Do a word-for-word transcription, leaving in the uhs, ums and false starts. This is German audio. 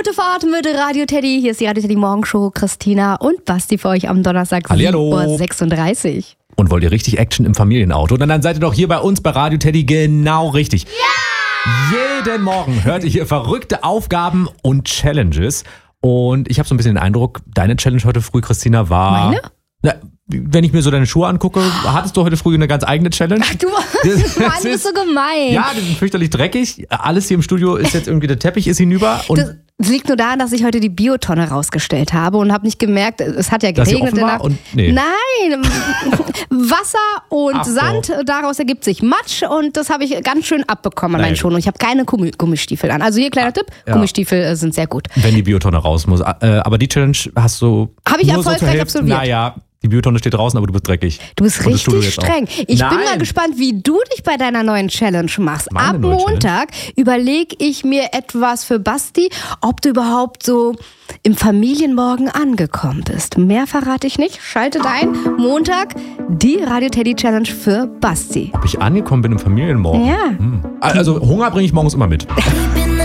gute Fahrt mit Radio Teddy. Hier ist die Radio Teddy Morgenshow. Christina und Basti für euch am Donnerstag sieben Uhr sechsunddreißig. Und wollt ihr richtig Action im Familienauto? Dann, dann seid ihr doch hier bei uns bei Radio Teddy genau richtig. Ja! Jeden Morgen hört ihr hier verrückte Aufgaben und Challenges. Und ich habe so ein bisschen den Eindruck, deine Challenge heute früh, Christina, war... Meine? Na, wenn ich mir so deine Schuhe angucke, hattest du heute früh eine ganz eigene Challenge? Ach, du, Mann, du bist so gemein. Ja, die sind fürchterlich dreckig. Alles hier im Studio ist jetzt irgendwie, der Teppich ist hinüber. Und das, das liegt nur daran, dass ich heute die Biotonne rausgestellt habe und habe nicht gemerkt, es hat ja dass sie geregnet. offen in war der und, nee. Nein, Wasser und Ach so. Sand, daraus ergibt sich Matsch und das habe ich ganz schön abbekommen an meinen Nein. Schuhen. Und ich habe keine Gummi- Gummistiefel an. Also hier, kleiner Tipp, ja. Gummistiefel äh, sind sehr gut. Wenn die Biotonne raus muss. Äh, aber die Challenge hast du Habe ich nur so zur erfolgreich Hälfte- absolviert. Naja, die Biotonne steht draußen, aber du bist dreckig. Du bist Und das Studio richtig jetzt auch. streng. Ich Nein. bin mal gespannt, wie du dich bei deiner neuen Challenge machst. Meine Ab neue Montag überlege ich mir etwas für Basti, ob du überhaupt so im Familienmorgen angekommen bist. Mehr verrate ich nicht. Schaltet ein. Montag die Radio Teddy Challenge für Basti. Ob ich angekommen bin im Familienmorgen? Ja. Hm. Also Hunger bringe ich morgens immer mit.